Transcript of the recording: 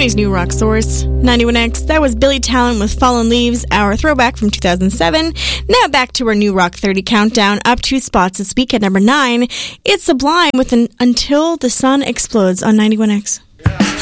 Germany's new rock source. 91X, that was Billy Talent with Fallen Leaves, our throwback from 2007. Now back to our new Rock 30 countdown, up 2 spots this week at number 9. It's Sublime with an Until the Sun Explodes on 91X.